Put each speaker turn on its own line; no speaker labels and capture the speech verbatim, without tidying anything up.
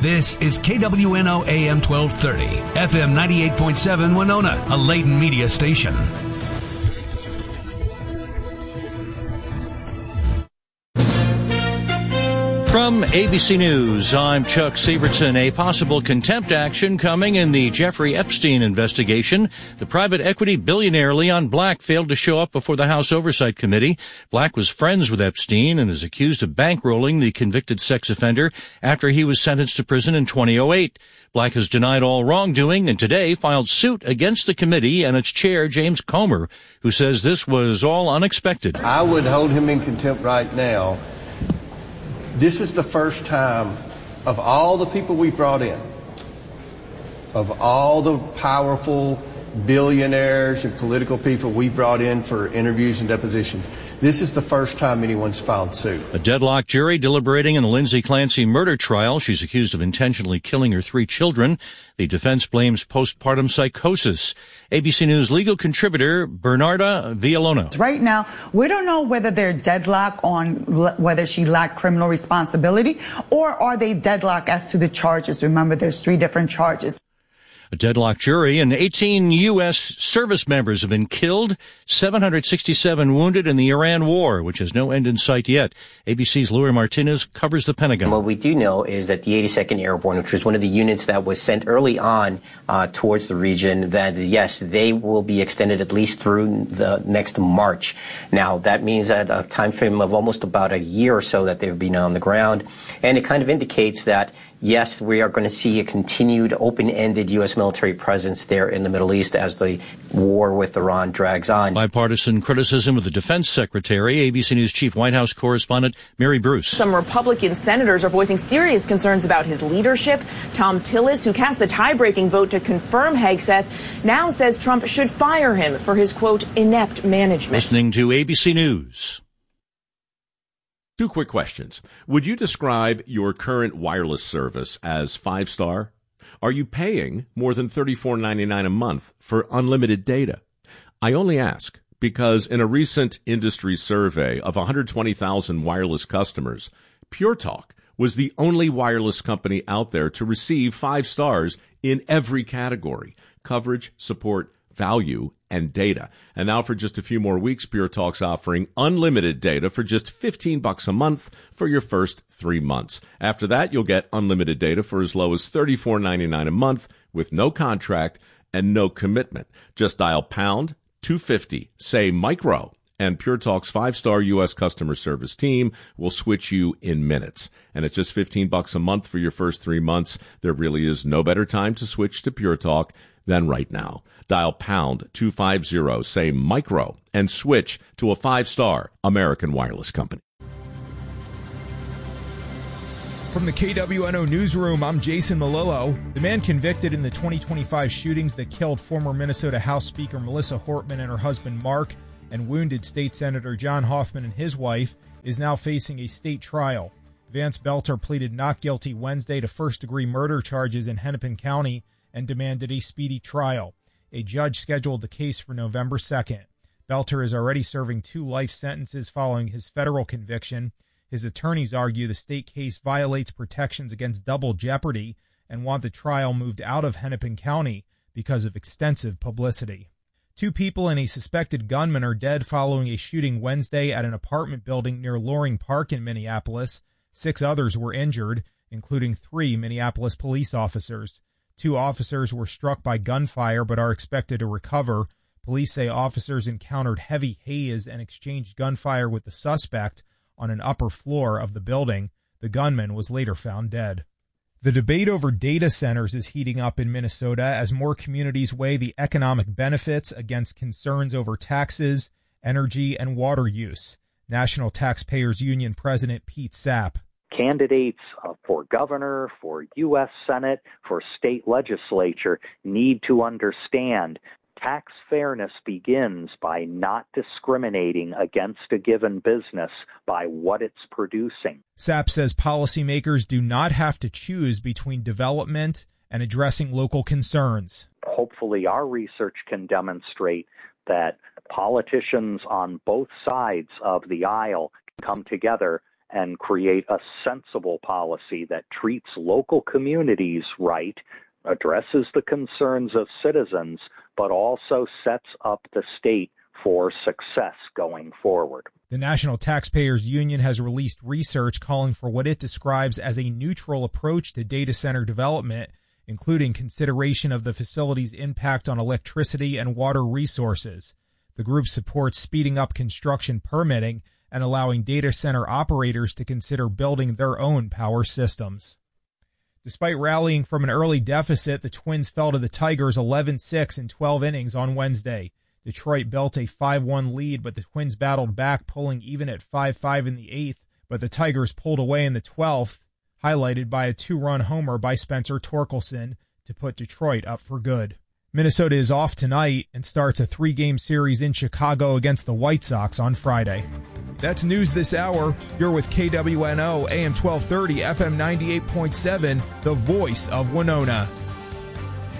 This is K W N O A M twelve thirty, F M ninety-eight point seven Winona, a Layton media station.
From A B C News, I'm Chuck Sievertson. A possible contempt action coming in the Jeffrey Epstein investigation. The private equity billionaire Leon Black failed to show up before the House Oversight Committee. Black was friends with Epstein and is accused of bankrolling the convicted sex offender after he was sentenced to prison in two thousand eight. Black has denied all wrongdoing and today filed suit against the committee and its chair, James Comer, who says this was all unexpected.
I would hold him in contempt right now. This is the first time of all the people we brought in, of all the powerful billionaires and political people we brought in for interviews and depositions, this is the first time anyone's filed suit.
A deadlocked jury deliberating in the Lindsay Clancy murder trial. She's accused of intentionally killing her three children. The defense blames postpartum psychosis. A B C News legal contributor Bernarda Villalona.
Right now, we don't know whether they're deadlocked on l- whether she lacked criminal responsibility or are they deadlocked as to the charges. Remember, there's three different charges.
A deadlocked jury and eighteen U S service members have been killed, seven hundred sixty-seven wounded in the Iran war, which has no end in sight yet. A B C's Louis Martinez covers the Pentagon.
What we do know is that the eighty-second Airborne, which was one of the units that was sent early on uh, towards the region, that yes, they will be extended at least through the next March. Now, that means that a time frame of almost about a year or so that they've been on the ground. And it kind of indicates that yes, we are going to see a continued open-ended U S military presence there in the Middle East as the war with Iran drags on.
Bipartisan criticism of the defense secretary. A B C News chief White House correspondent Mary Bruce.
Some Republican senators are voicing serious concerns about his leadership. Tom Tillis, who cast the tie-breaking vote to confirm Hegseth, now says Trump should fire him for his, quote, inept management.
Listening to A B C News.
Two quick questions. Would you describe your current wireless service as five-star? Are you paying more than thirty-four ninety-nine a month for unlimited data? I only ask because in a recent industry survey of one hundred twenty thousand wireless customers, Pure Talk was the only wireless company out there to receive five stars in every category: coverage, support, value, and data. And now for just a few more weeks, Pure Talk's offering unlimited data for just fifteen bucks a month for your first three months. After that, you'll get unlimited data for as low as thirty-four ninety-nine a month with no contract and no commitment. Just dial pound two fifty, say micro, and Pure Talk's five-star U S customer service team will switch you in minutes. And at just fifteen bucks a month for your first three months, there really is no better time to switch to Pure Talk than right now. Dial pound two fifty, say micro, and switch to a five-star American wireless company.
From the K W N O Newsroom, I'm Jason Malillo. The man convicted in the twenty twenty-five shootings that killed former Minnesota House Speaker Melissa Hortman and her husband Mark and wounded State Senator John Hoffman and his wife is now facing a state trial. Vance Belter pleaded not guilty Wednesday to first-degree murder charges in Hennepin County and demanded a speedy trial. A judge scheduled the case for November second. Belter is already serving two life sentences following his federal conviction. His attorneys argue the state case violates protections against double jeopardy and want the trial moved out of Hennepin County because of extensive publicity. Two people and a suspected gunman are dead following a shooting Wednesday at an apartment building near Loring Park in Minneapolis. Six others were injured, including three Minneapolis police officers. Two officers were struck by gunfire but are expected to recover. Police say officers encountered heavy haze and exchanged gunfire with the suspect on an upper floor of the building. The gunman was later found dead. The debate over data centers is heating up in Minnesota as more communities weigh the economic benefits against concerns over taxes, energy, and water use. National Taxpayers Union President Pete Sapp.
Candidates uh, for governor, for U S Senate, for state legislature need to understand tax fairness begins by not discriminating against a given business by what it's producing.
Sapp says policymakers do not have to choose between development and addressing local concerns.
Hopefully our research can demonstrate that politicians on both sides of the aisle can come together and create a sensible policy that treats local communities right, addresses the concerns of citizens, but also sets up the state for success going forward.
The National Taxpayers Union has released research calling for what it describes as a neutral approach to data center development, including consideration of the facility's impact on electricity and water resources. The group supports speeding up construction permitting and allowing data center operators to consider building their own power systems. Despite rallying from an early deficit, the Twins fell to the Tigers eleven six in twelve innings on Wednesday. Detroit built a five one lead, but the Twins battled back, pulling even at five five in the eighth, but the Tigers pulled away in the twelfth, highlighted by a two-run homer by Spencer Torkelson to put Detroit up for good. Minnesota is off tonight and starts a three-game series in Chicago against the White Sox on Friday. That's news this hour. You're with K W N O, A M twelve thirty, F M ninety-eight point seven, the voice of Winona.